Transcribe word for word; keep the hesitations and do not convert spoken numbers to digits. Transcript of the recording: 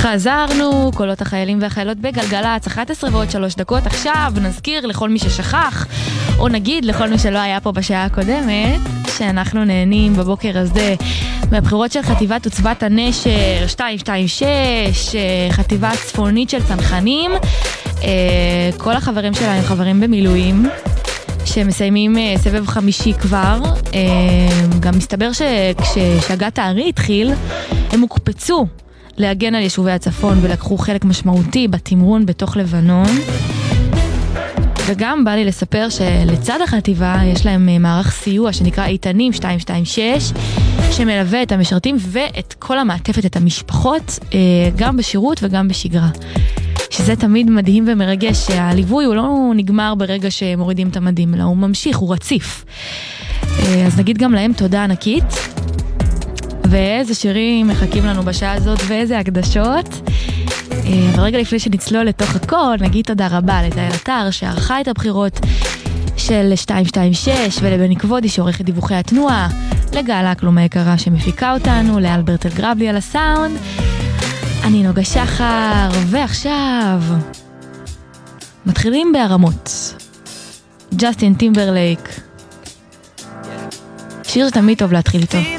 חזרנו, קולות החיילים והחיילות בגלגלץ, אחת עשרה ועוד שלוש דקות. עכשיו נזכיר לכל מי ששכח, או נגיד לכל מי שלא היה פה בשעה הקודמת, שאנחנו נהנים בבוקר הזה מהבחירות של חטיבת עוצבת הנשר שתיים שתיים שש, חטיבה צפונית של צנחנים. כל החברים שלהם חברים במילואים, שמסיימים סבב חמישי כבר. גם מסתבר שכשהגת הארי התחיל, הם הוקפצו להגן על יישובי הצפון ולקחו חלק משמעותי בתמרון בתוך לבנון. וגם בא לי לספר שלצד החטיבה יש להם מערך סיוע שנקרא איתנים שתיים שתיים שש, שמלווה את המשרתים ואת כל המעטפת, את המשפחות, גם בשירות וגם בשגרה. שזה תמיד מדהים ומרגש, שהליווי הוא לא נגמר ברגע שמורידים את המדים, אלא הוא ממשיך, הוא רציף. אז נגיד גם להם תודה ענקית. ואיזה שירים מחכים לנו בשעה הזאת ואיזה הקדשות. ורגע לפני שנצלול לתוך הכל, נגיד תודה רבה לתאל אתר שערכה את הבחירות של שתיים שתיים שש, ולבני כבודי שעורך את דיווחי התנועה, לגאלה כלום היקרה שמפיקה אותנו, לאלברט אלגרבלי על הסאונד. אני נוגה שחר, ועכשיו מתחילים בהרמות. ג'סטין טימברלייק, שיר שתמיד טוב להתחיל איתו.